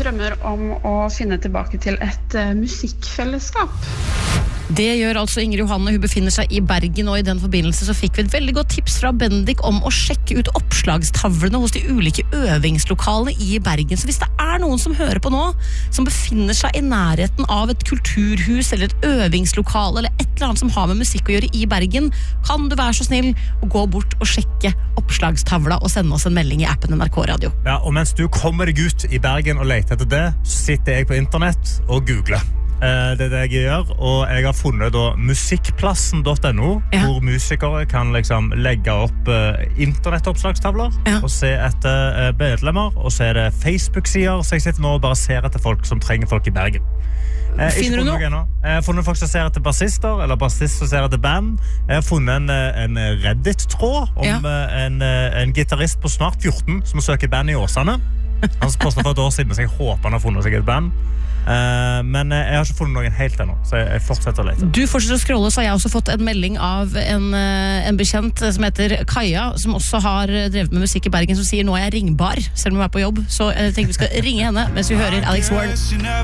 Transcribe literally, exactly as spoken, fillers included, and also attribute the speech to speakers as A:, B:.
A: drømmer om å finne tilbake til et uh, musikkfellesskap.
B: Det gjør altså Ingrid Johanne, hun befinner seg i Bergen, og i den forbindelse så fikk vi et veldig godt tips fra Bendik om å sjekke ut oppslagstavlene hos de ulike øvingslokalene i Bergen. Så hvis det er noen som hører på nå, som befinner seg i nærheten av et kulturhus eller et øvingslokale eller et eller annet som har med musikk å gjøre i Bergen, kan du være så snill å gå bort og sjekke oppslagstavla og sende oss en melding i appen N R K Radio.
C: Ja, og mens du kommer deg ut i Bergen og leter etter det, så sitter jeg på internett og googler. Det er det jeg gjør, og jeg har funnet da musikkplassen punktum no, ja. Hvor musikere kan liksom legge opp uh, internettoppslagstavler, ja. Og se etter uh, medlemmer, og så er det Facebook-sider, så jeg sitter nå og bare ser etter folk som trenger folk i Bergen. Eh,
B: Finner du noe?
C: noe jeg har funnet folk som ser etter bassister, eller bassist som ser etter band. Jeg har funnet en, en Reddit-tråd om ja. en, en gitarist på snart fjorten som søker band i Åsane. Han postet for et år siden, så jeg håper han har funnet seg et band. Uh, men jeg har ikke funnet noen helt ennå, så jeg fortsetter å lete.
B: Du fortsetter å scrolle, så har jeg også fått en melding av en, en bekjent som heter Kaja, som også har drevet med musikk i Bergen, som sier nå er jeg ringbar, selv om jeg er på jobb. Så jeg tenker vi skal ringe henne mens vi hører Alex Ward.